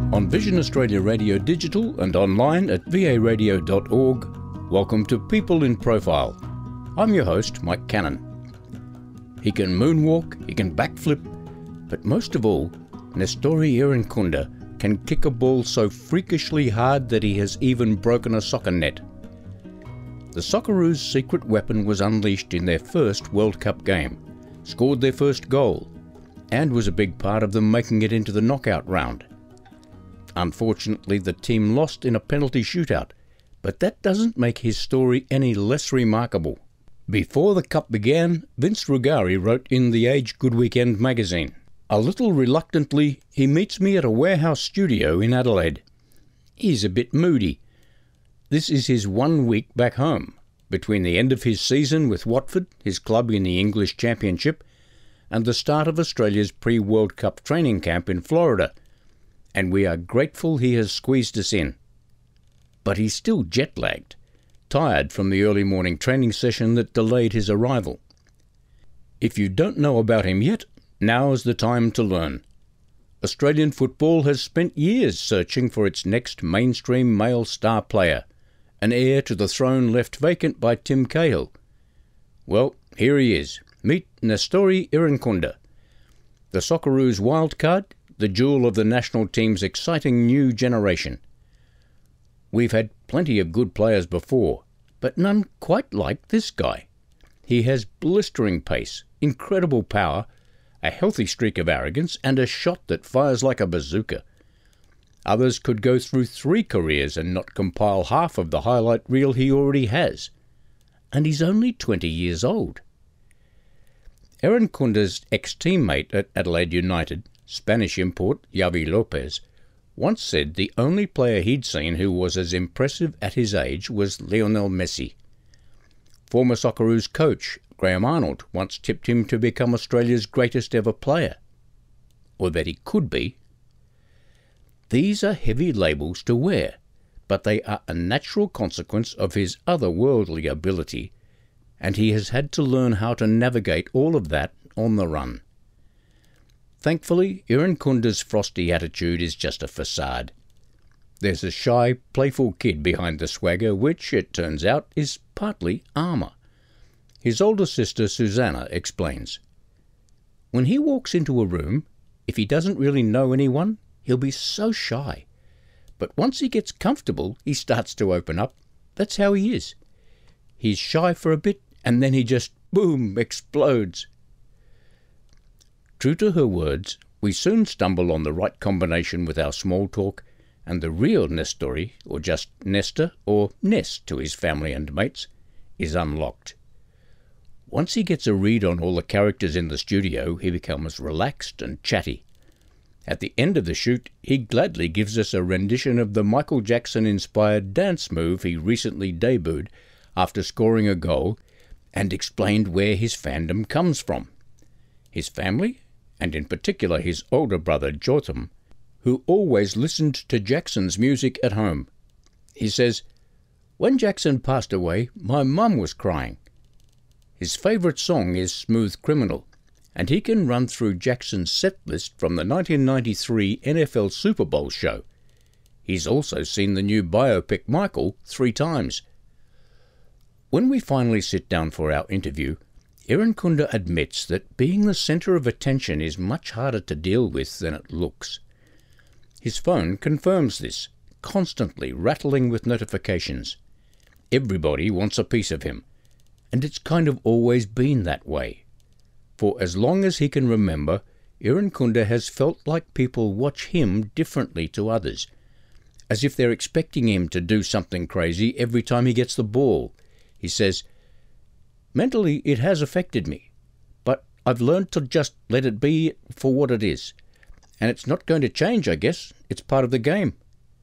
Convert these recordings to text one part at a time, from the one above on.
On Vision Australia Radio Digital and online at varadio.org, welcome to People in Profile. I'm your host, Mike Cannon. He can moonwalk, he can backflip, but most of all, Nestori Irankunda can kick a ball so freakishly hard that he has even broken a soccer net. The Socceroos' secret weapon was unleashed in their first World Cup game, scored their first goal, and was a big part of them making it into the knockout round. Unfortunately, the team lost in a penalty shootout, but that doesn't make his story any less remarkable. Before the cup began, Vince Rugari wrote in The Age Good Weekend magazine, "A little reluctantly, he meets me at a warehouse studio in Adelaide. He's a bit moody. This is his 1 week back home, between the end of his season with Watford, his club in the English Championship, and the start of Australia's pre-World Cup training camp in Florida, and we are grateful he has squeezed us in. But he's still jet-lagged, tired from the early morning training session that delayed his arrival. If you don't know about him yet, now is the time to learn. Australian football has spent years searching for its next mainstream male star player, an heir to the throne left vacant by Tim Cahill. Well, here he is. Meet Nestori Irankunda, the Socceroos wildcard, the jewel of the national team's exciting new generation. We've had plenty of good players before, but none quite like this guy. He has blistering pace, incredible power, a healthy streak of arrogance, and a shot that fires like a bazooka. Others could go through 3 careers and not compile half of the highlight reel he already has. And he's only 20 years old. Irankunda's ex-teammate at Adelaide United, Spanish import Javi Lopez, once said the only player he'd seen who was as impressive at his age was Lionel Messi. Former Socceroos coach Graham Arnold once tipped him to become Australia's greatest ever player. Or that he could be. These are heavy labels to wear, but they are a natural consequence of his otherworldly ability, and he has had to learn how to navigate all of that on the run. Thankfully, Irankunda's frosty attitude is just a facade. There's a shy, playful kid behind the swagger which, it turns out, is partly armour. His older sister, Susanna, explains, "When he walks into a room, if he doesn't really know anyone, he'll be so shy. But once he gets comfortable, he starts to open up. That's how he is. He's shy for a bit, and then he just, boom, explodes." True to her words, we soon stumble on the right combination with our small talk, and the real Nestori, or just Nestor, or Nest to his family and mates, is unlocked. Once he gets a read on all the characters in the studio, he becomes relaxed and chatty. At the end of the shoot, he gladly gives us a rendition of the Michael Jackson-inspired dance move he recently debuted after scoring a goal, and explained where his fandom comes from. His family, and in particular his older brother Jotham, who always listened to Jackson's music at home. He says, "When Jackson passed away, my mum was crying." His favourite song is Smooth Criminal, and he can run through Jackson's set list from the 1993 NFL Super Bowl show. He's also seen the new biopic Michael 3 times. When we finally sit down for our interview, Irankunda admits that being the centre of attention is much harder to deal with than it looks. His phone confirms this, constantly rattling with notifications. Everybody wants a piece of him, and it's kind of always been that way. For as long as he can remember, Irankunda has felt like people watch him differently to others, as if they're expecting him to do something crazy every time he gets the ball. He says, "Mentally it has affected me, but I've learned to just let it be for what it is. And it's not going to change, I guess. It's part of the game."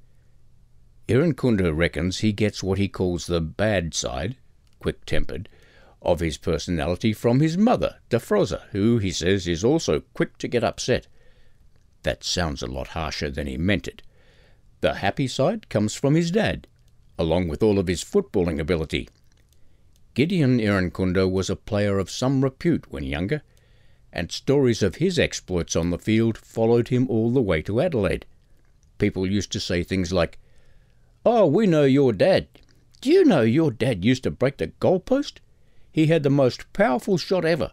Irankunda reckons he gets what he calls the bad side, quick-tempered, of his personality from his mother, Defroza, who, he says, is also quick to get upset. That sounds a lot harsher than he meant it. The happy side comes from his dad, along with all of his footballing ability. Gideon Irankunda was a player of some repute when younger, and stories of his exploits on the field followed him all the way to Adelaide. people used to say things like, "Oh, we know your dad. Do you know your dad used to break the goalpost? He had the most powerful shot ever."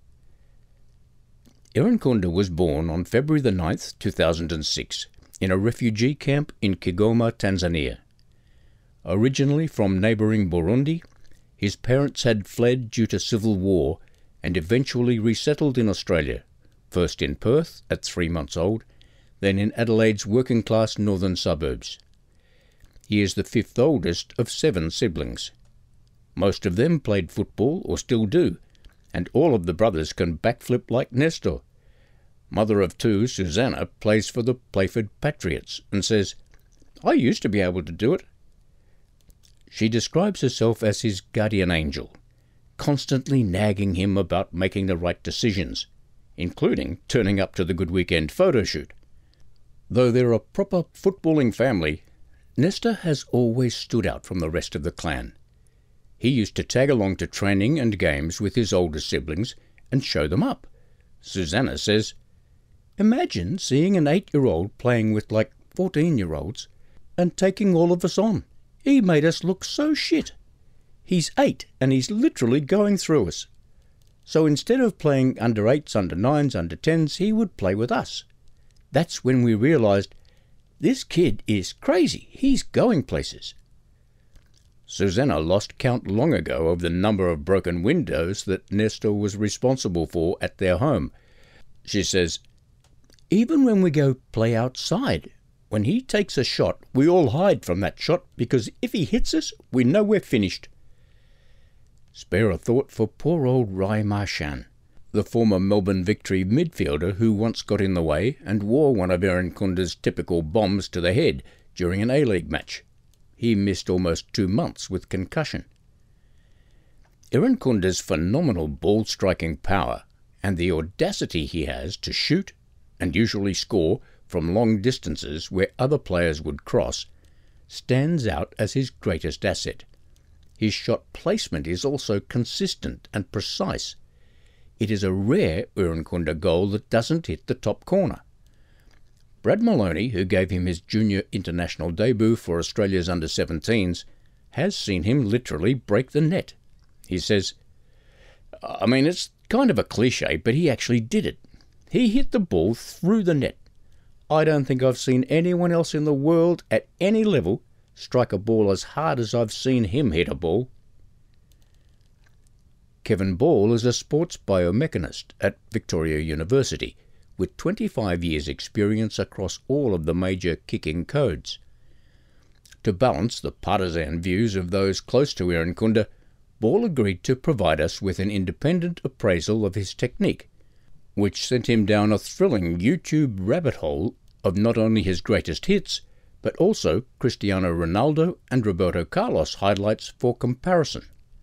Irankunda was born on February the 9th, 2006, in a refugee camp in Kigoma, Tanzania. Originally from neighbouring Burundi, his parents had fled due to civil war and eventually resettled in Australia, first in Perth at 3 months old, then in Adelaide's working-class northern suburbs. He is the fifth oldest of 7 siblings. Most of them played football or still do, and all of the brothers can backflip like Nestor. Mother of 2, Susanna, plays for the Playford Patriots and says, "I used to be able to do it." She describes herself as his guardian angel, constantly nagging him about making the right decisions, including turning up to the Good Weekend photo shoot. Though they're a proper footballing family, Nestor has always stood out from the rest of the clan. He used to tag along to training and games with his older siblings and show them up. Susanna says, "Imagine seeing an 8-year-old playing with like 14-year-olds and taking all of us on. He made us look so shit. He's 8 and he's literally going through us. So instead of playing under 8s, under 9s, under 10s, he would play with us. That's when we realised, this kid is crazy. He's going places." Susanna lost count long ago of the number of broken windows that Nestor was responsible for at their home. She says, "Even when we go play outside, when he takes a shot, we all hide from that shot because if he hits us, we know we're finished." Spare a thought for poor old Rai Marchand, the former Melbourne Victory midfielder who once got in the way and wore one of Irankunda's typical bombs to the head during an A-League match. He missed almost 2 months with concussion. Irankunda's phenomenal ball-striking power and the audacity he has to shoot, and usually score, from long distances where other players would cross, stands out as his greatest asset. His shot placement is also consistent and precise. It is a rare Irankunda goal that doesn't hit the top corner. Brad Maloney, who gave him his junior international debut for Australia's under-17s, has seen him literally break the net. He says, "I mean, it's kind of a cliche, but he actually did it. He hit the ball through the net. I don't think I've seen anyone else in the world at any level strike a ball as hard as I've seen him hit a ball." Kevin Ball is a sports biomechanist at Victoria University, with 25 years' experience across all of the major kicking codes. To balance the partisan views of those close to Irankunda, Ball agreed to provide us with an independent appraisal of his technique, which sent him down a thrilling YouTube rabbit hole of not only his greatest hits, but also Cristiano Ronaldo and Roberto Carlos highlights for comparison.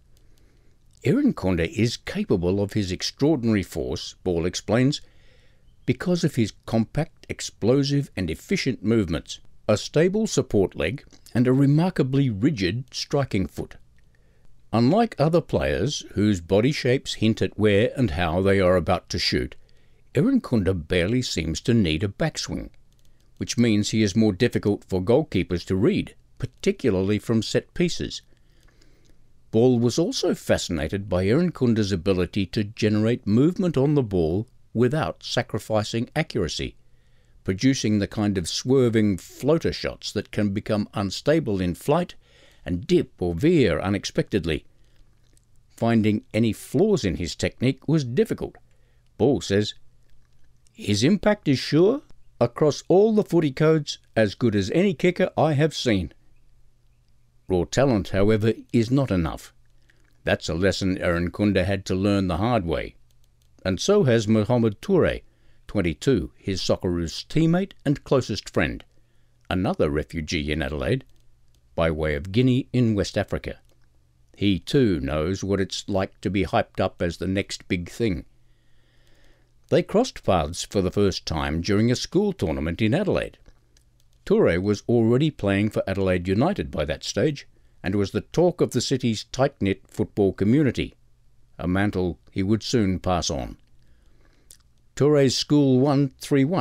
Irankunda is capable of his extraordinary force, Ball explains, because of his compact, explosive and efficient movements, a stable support leg and a remarkably rigid striking foot. Unlike other players whose body shapes hint at where and how they are about to shoot, Irankunda barely seems to need a backswing, which means he is more difficult for goalkeepers to read, particularly from set pieces. Ball was also fascinated by Irankunda's ability to generate movement on the ball without sacrificing accuracy, producing the kind of swerving floater shots that can become unstable in flight and dip or veer unexpectedly. Finding any flaws in his technique was difficult. Ball says, "His impact is sure, across all the footy codes, as good as any kicker I have seen." Raw talent, however, is not enough. That's a lesson Irankunda had to learn the hard way. And so has Mohamed Toure, 22, his Socceroos teammate and closest friend, another refugee in Adelaide, by way of Guinea in West Africa. He too knows what it's like to be hyped up as the next big thing. They crossed paths for the first time during a school tournament in Adelaide. Toure was already playing for Adelaide United by that stage, and was the talk of the city's tight-knit football community, a mantle he would soon pass on. Toure's school won 3-1,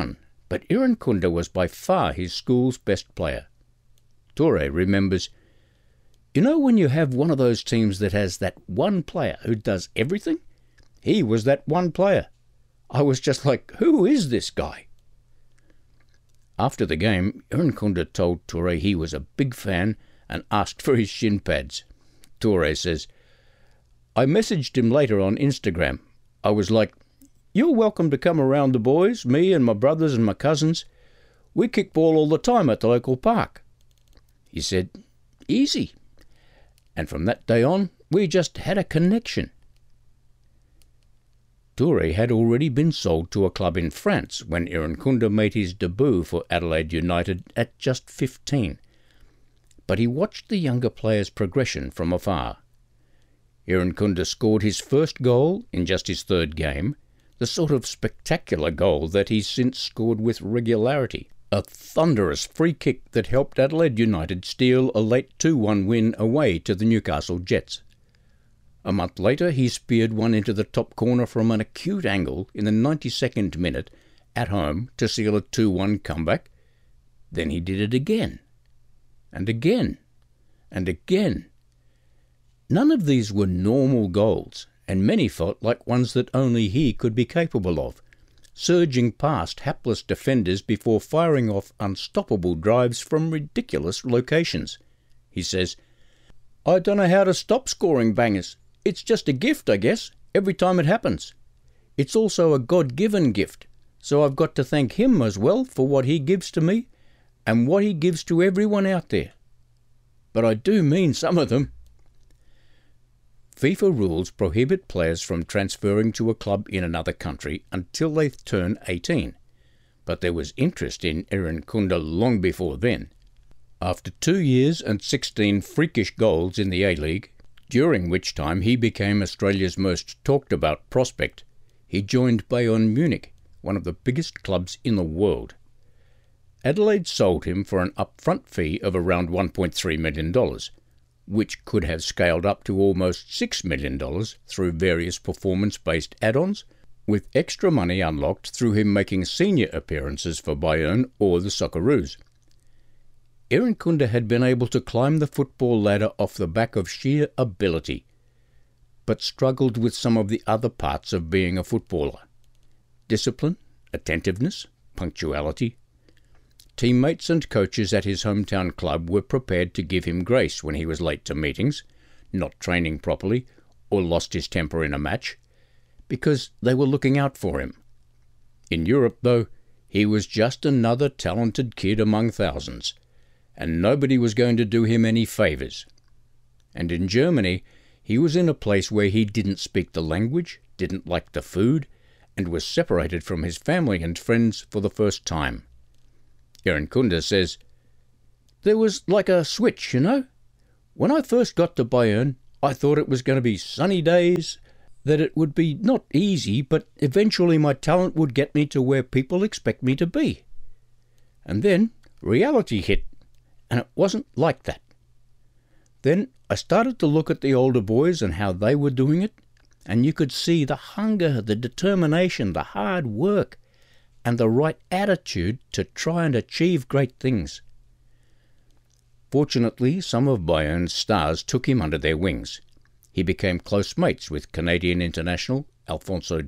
but Irankunda was by far his school's best player. Toure remembers, "You know when you have one of those teams that has that one player who does everything? He was that one player. I was just like, who is this guy?" After the game, Irankunda told Toure he was a big fan and asked for his shin pads. Toure says, "I messaged him later on Instagram. I was like, you're welcome to come around the boys, me and my brothers and my cousins. We kick ball all the time at the local park." He said, "Easy." And from that day on, we just had a connection. Toure had already been sold to a club in France when Irankunda made his debut for Adelaide United at just 15. But he watched the younger players' progression from afar. Irankunda scored his first goal in just his third game, the sort of spectacular goal that he's since scored with regularity. A thunderous free kick that helped Adelaide United steal a late 2-1 win away to the Newcastle Jets. A month later, he speared one into the top corner from an acute angle in the 92nd minute at home to seal a 2-1 comeback. Then he did it again, and again, and again. None of these were normal goals, and many felt like ones that only he could be capable of, surging past hapless defenders before firing off unstoppable drives from ridiculous locations. He says, "I don't know how to stop scoring bangers. It's just a gift, I guess, every time it happens. It's also a God-given gift, so I've got to thank him as well for what he gives to me and what he gives to everyone out there. But I do mean some of them." FIFA rules prohibit players from transferring to a club in another country until they turn 18, but there was interest in Irankunda long before then. After 2 years and 16 freakish goals in the A-League, during which time he became Australia's most talked-about prospect, he joined Bayern Munich, one of the biggest clubs in the world. Adelaide sold him for an upfront fee of around $1.3 million, which could have scaled up to almost $6 million through various performance-based add-ons, with extra money unlocked through him making senior appearances for Bayern or the Socceroos. Irankunda had been able to climb the football ladder off the back of sheer ability, but struggled with some of the other parts of being a footballer: discipline, attentiveness, punctuality. Teammates and coaches at his hometown club were prepared to give him grace when he was late to meetings, not training properly, or lost his temper in a match, because they were looking out for him. In Europe, though, he was just another talented kid among thousands, and nobody was going to do him any favours. And in Germany, he was in a place where he didn't speak the language, didn't like the food, and was separated from his family and friends for the first time. Irankunda says, "There was like a switch, you know. When I first got to Bayern, I thought it was going to be sunny days, that it would be not easy, but eventually my talent would get me to where people expect me to be. And then reality hit, and it wasn't like that. Then I started to look at the older boys and how they were doing it, and you could see the hunger, the determination, the hard work, and the right attitude to try and achieve great things. Fortunately, some of Bayern's stars took him under their wings. He became close mates with Canadian international Alphonso